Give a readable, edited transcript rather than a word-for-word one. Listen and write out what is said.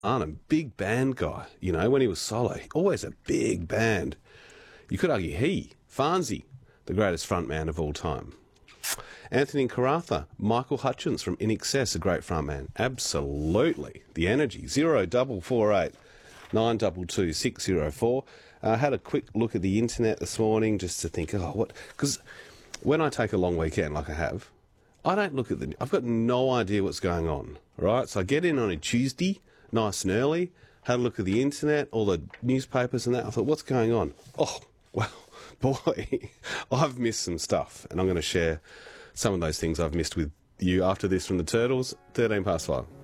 Arnhem, big band guy. You know, when he was solo, always a big band. You could argue Farnsey, the greatest frontman of all time. Anthony Caratha, Michael Hutchins from In Excess, a great frontman. Absolutely. The energy. 0448 922 604. I had a quick look at the internet this morning just to think, because when I take a long weekend like I have, I don't look at I've got no idea what's going on, right? So I get in on a Tuesday, nice and early, had a look at the internet, all the newspapers and that. I thought, what's going on? Oh, well, boy, I've missed some stuff, and I'm going to share some of those things I've missed with you after this from the Turtles, 13 past 5.